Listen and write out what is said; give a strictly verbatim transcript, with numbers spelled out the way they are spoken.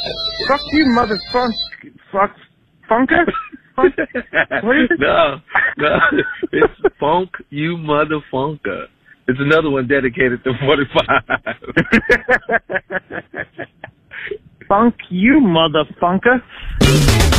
Fuck you, motherfucker. Fuck. Funker? What is it? No, no. It's Funk You Motherfunker. It's another one dedicated to forty-five. Funk you, motherfunker.